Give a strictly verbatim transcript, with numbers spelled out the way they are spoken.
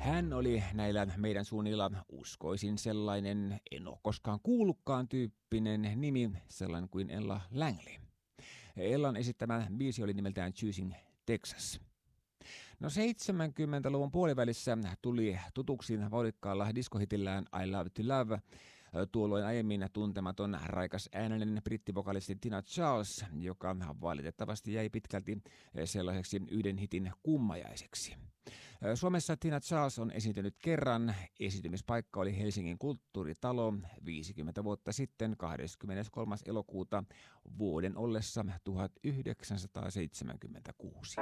Hän oli näillä meidän suunnilla uskoisin sellainen, en ole koskaan kuullutkaan tyyppinen nimi, sellainen kuin Ella Langley. Ellan esittämä biisi oli nimeltään Choosing Texas. No seitsemänkymmentäluvun puolivälissä tuli tutuksi vauhdikkaalla diskohitillään I Love to Love, tuolloin aiemmin tuntematon raikas äänellinen brittivokalisti Tina Charles, joka valitettavasti jäi pitkälti sellaiseksi yhden hitin kummajaiseksi. Suomessa Tina Charles on esiintynyt kerran. Esiintymispaikka oli Helsingin kulttuuritalo viisikymmentä vuotta sitten kahdeskymmeneskolmas elokuuta vuoden ollessa tuhatyhdeksänsataaseitsemänkymmentäkuusi.